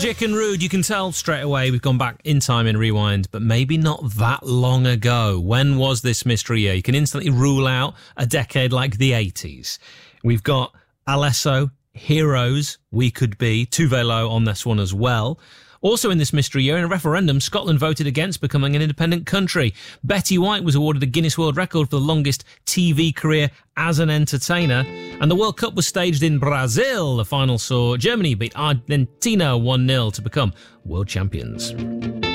Logic and Rude, you can tell straight away we've gone back in time in Rewind, but maybe not that long ago. When was this mystery year? You can instantly rule out a decade like the 80s. We've got Alesso, Heroes, We Could Be, Tove Lo on this one as well. Also in this mystery year, in a referendum, Scotland voted against becoming an independent country. Betty White was awarded a Guinness World Record for the longest TV career as an entertainer. And the World Cup was staged in Brazil. The final saw Germany beat Argentina 1-0 to become world champions.